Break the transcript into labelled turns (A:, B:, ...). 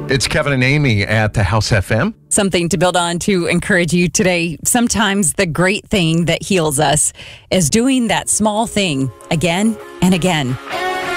A: It's Kevin and Amy at the House FM.
B: Something to build on to encourage you today. Sometimes the great thing that heals us is doing that small thing again and again.